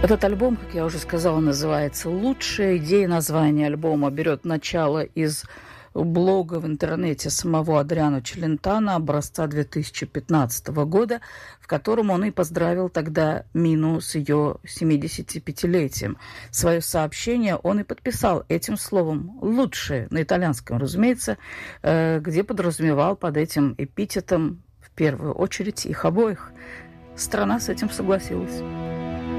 Этот альбом, как я уже сказала, называется «Лучшая». Идея названия альбома берет начало из блога в интернете самого Адриано Челентано образца 2015 года, в котором он и поздравил тогда Мину с ее 75-летием. Свое сообщение он и подписал этим словом «лучшее», на итальянском, разумеется, где подразумевал под этим эпитетом в первую очередь их обоих. Страна с этим согласилась.